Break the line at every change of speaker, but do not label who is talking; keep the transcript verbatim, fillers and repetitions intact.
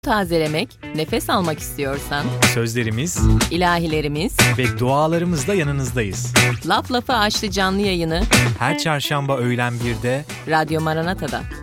Tazelemek, nefes almak istiyorsan,
sözlerimiz,
ilahilerimiz
ve dualarımızla yanınızdayız.
Laf Lafı Açtı canlı yayını
her çarşamba öğlen birde
Radyo Maranata'da.